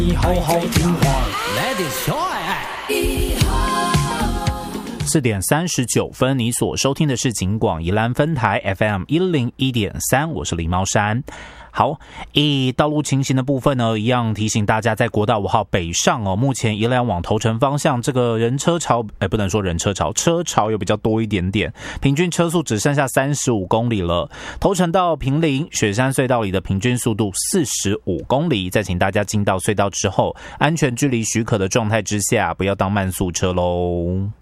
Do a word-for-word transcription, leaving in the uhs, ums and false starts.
你好好听话 ，Let it show。四点三十九分，你所收听的是警广宜兰分台 F M 一零一点三，我是李茂山。好，以道路情形的部分呢，一样提醒大家，在国道五号北上哦，目前宜兰往头城方向，这个人车潮，哎，不能说人车潮，车潮有比较多一点点，平均车速只剩下三十五公里了。头城到平林雪山隧道里的平均速度四十五公里，再请大家进到隧道之后，安全距离许可的状态之下，不要当慢速车喽。